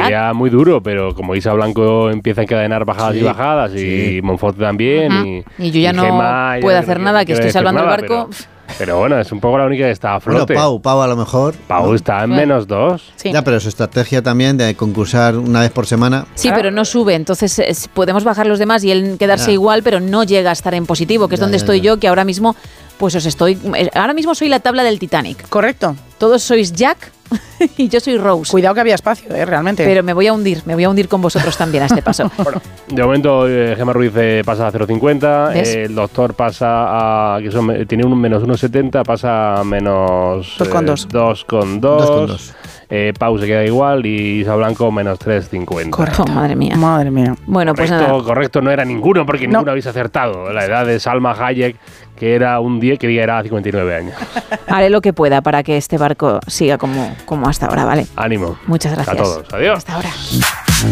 sería muy duro, pero como Isa Blanco empieza a encadenar bajadas y bajadas, y Monforte también, y yo ya no Gemma, puedo hacer nada, que estoy salvando el barco. Pero bueno, es un poco la única que está a flote. Bueno, Pau a lo mejor. Pau está en -2. Sí. Ya, pero su estrategia también de concursar una vez por semana. Sí, pero no sube, entonces podemos bajar los demás y él quedarse igual, pero no llega a estar en positivo, que es donde estoy yo, que ahora mismo ahora mismo soy la tabla del Titanic. Correcto. Todos sois Jack y yo soy Rose. Cuidado que había espacio, realmente. Pero me voy a hundir con vosotros también a este paso. Bueno, de momento Gemma Ruiz pasa a 0,50, el doctor pasa a, tiene un -1,70, pasa a menos 2,2. Pau se queda igual y Isa Blanco -3,50. Correcto. Madre mía. Bueno, pues nada. Correcto no era ninguno, porque ninguno habéis acertado. La edad de Salma Hayek, que era un 10, que era 59 años. Haré lo que pueda para que este barco siga como hasta ahora, ¿vale? Ánimo. Muchas gracias. A todos. Adiós. Hasta ahora.